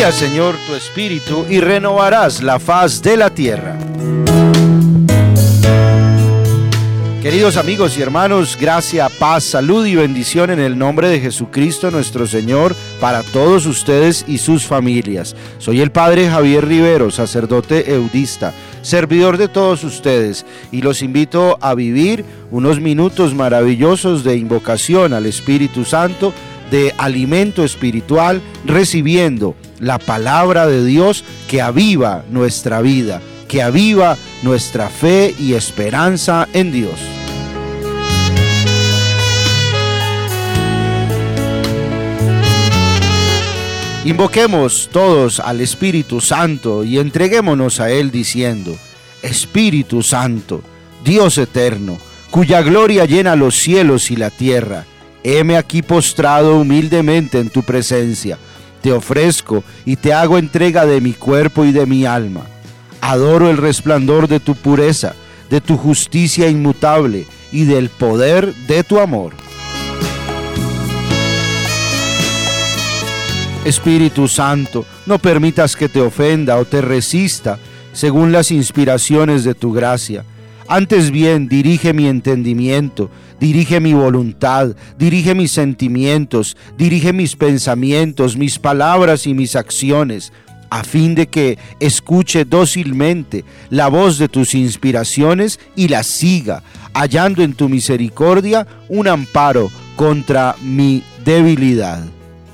Envía, Señor, tu Espíritu y renovarás la faz de la tierra. Queridos amigos y hermanos, gracia, paz, salud y bendición en el nombre de Jesucristo nuestro Señor para todos ustedes y sus familias. Soy el Padre Javier Rivero, sacerdote eudista, servidor de todos ustedes, y los invito a vivir unos minutos maravillosos de invocación al Espíritu Santo, de alimento espiritual, recibiendo la palabra de Dios que aviva nuestra vida, que aviva nuestra fe y esperanza en Dios. Invoquemos todos al Espíritu Santo y entreguémonos a Él diciendo: Espíritu Santo, Dios eterno, cuya gloria llena los cielos y la tierra, heme aquí postrado humildemente en tu presencia. Te ofrezco y te hago entrega de mi cuerpo y de mi alma. Adoro el resplandor de tu pureza, de tu justicia inmutable y del poder de tu amor. Espíritu Santo, no permitas que te ofenda o te resista según las inspiraciones de tu gracia. Antes bien, dirige mi entendimiento, dirige mi voluntad, dirige mis sentimientos, dirige mis pensamientos, mis palabras y mis acciones, a fin de que escuche dócilmente la voz de tus inspiraciones y la siga, hallando en tu misericordia un amparo contra mi debilidad.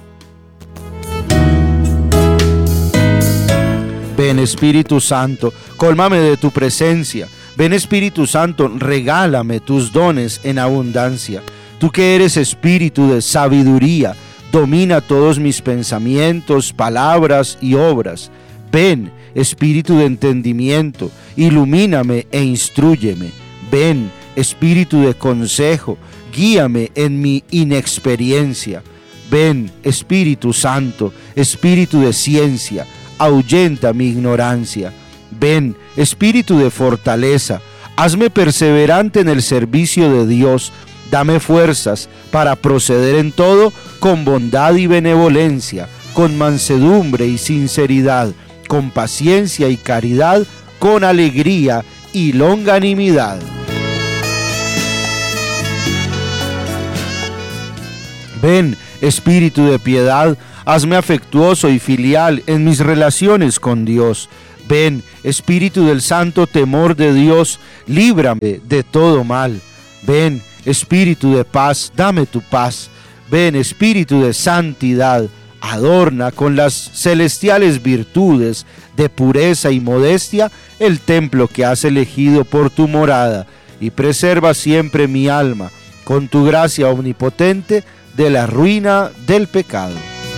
Ven, Espíritu Santo, cólmame de tu presencia. Ven, Espíritu Santo, regálame tus dones en abundancia. Tú que eres espíritu de sabiduría, domina todos mis pensamientos, palabras y obras. Ven, Espíritu de entendimiento, ilumíname e instrúyeme. Ven, Espíritu de consejo, guíame en mi inexperiencia. Ven, Espíritu Santo, Espíritu de ciencia, ahuyenta mi ignorancia. Ven, Espíritu de fortaleza, hazme perseverante en el servicio de Dios. Dame fuerzas para proceder en todo con bondad y benevolencia, con mansedumbre y sinceridad, con paciencia y caridad, con alegría y longanimidad. Ven, Espíritu de piedad, hazme afectuoso y filial en mis relaciones con Dios. Ven, Espíritu del santo temor de Dios, líbrame de todo mal. Ven, Espíritu de paz, dame tu paz. Ven, Espíritu de santidad, adorna con las celestiales virtudes de pureza y modestia el templo que has elegido por tu morada, y preserva siempre mi alma, con tu gracia omnipotente, de la ruina del pecado.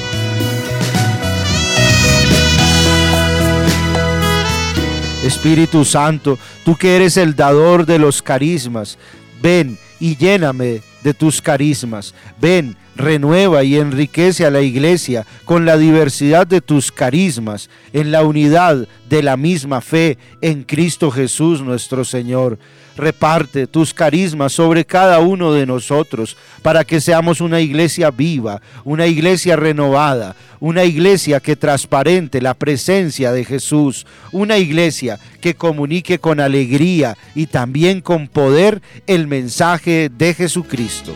Espíritu Santo, tú que eres el dador de los carismas, ven y lléname de tus carismas. Ven, renueva y enriquece a la iglesia con la diversidad de tus carismas, en la unidad de la misma fe en Cristo Jesús nuestro Señor. Reparte tus carismas sobre cada uno de nosotros para que seamos una iglesia viva, una iglesia renovada, una iglesia que transparente la presencia de Jesús, una iglesia que comunique con alegría y también con poder el mensaje de Jesucristo.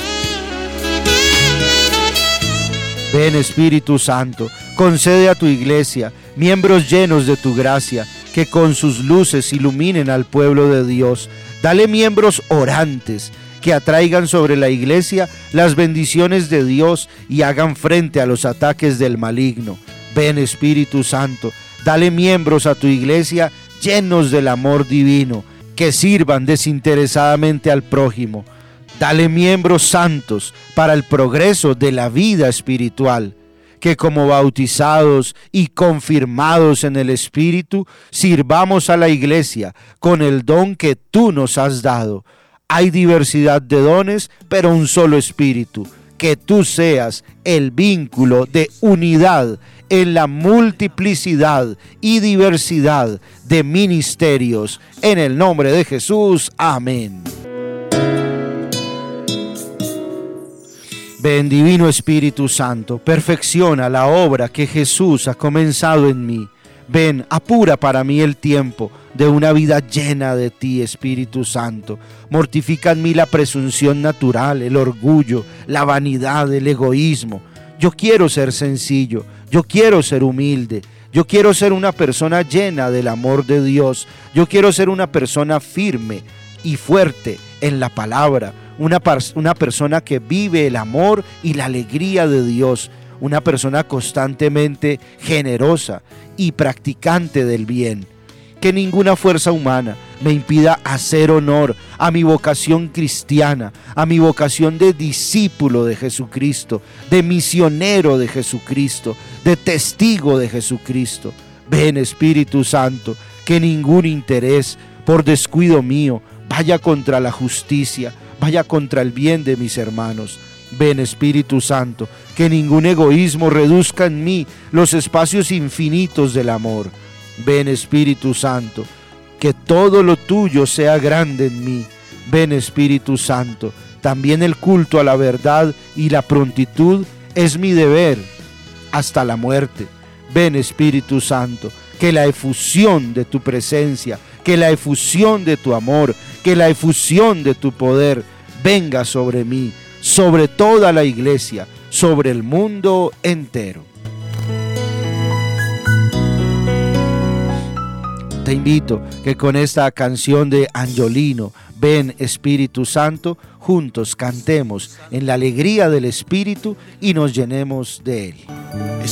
Ven, Espíritu Santo, concede a tu iglesia miembros llenos de tu gracia, que con sus luces iluminen al pueblo de Dios. Dale miembros orantes, que atraigan sobre la iglesia las bendiciones de Dios y hagan frente a los ataques del maligno. Ven, Espíritu Santo, dale miembros a tu iglesia llenos del amor divino, que sirvan desinteresadamente al prójimo. Dale miembros santos para el progreso de la vida espiritual, que como bautizados y confirmados en el Espíritu, sirvamos a la iglesia con el don que tú nos has dado. Hay diversidad de dones, pero un solo Espíritu. Que tú seas el vínculo de unidad en la multiplicidad y diversidad de ministerios. En el nombre de Jesús, amén. Ven, Divino Espíritu Santo, perfecciona la obra que Jesús ha comenzado en mí. Ven, apura para mí el tiempo de una vida llena de ti, Espíritu Santo. Mortifica en mí la presunción natural, el orgullo, la vanidad, el egoísmo. Yo quiero ser sencillo, yo quiero ser humilde, yo quiero ser una persona llena del amor de Dios. Yo quiero ser una persona firme y fuerte en la palabra, una persona que vive el amor y la alegría de Dios, una persona constantemente generosa y practicante del bien. Que ninguna fuerza humana me impida hacer honor a mi vocación cristiana, a mi vocación de discípulo de Jesucristo, de misionero de Jesucristo, de testigo de Jesucristo. Ven, Espíritu Santo, que ningún interés por descuido mío vaya contra la justicia, vaya contra el bien de mis hermanos. Ven, Espíritu Santo, que ningún egoísmo reduzca en mí los espacios infinitos del amor. Ven, Espíritu Santo, que todo lo tuyo sea grande en mí. Ven, Espíritu Santo, también el culto a la verdad y la prontitud es mi deber hasta la muerte. Ven, Espíritu Santo, que la efusión de tu presencia, que la efusión de tu amor, que la efusión de tu poder venga sobre mí, sobre toda la iglesia, sobre el mundo entero. Te invito que con esta canción de Angiolino, Ven Espíritu Santo, juntos cantemos en la alegría del Espíritu y nos llenemos de Él.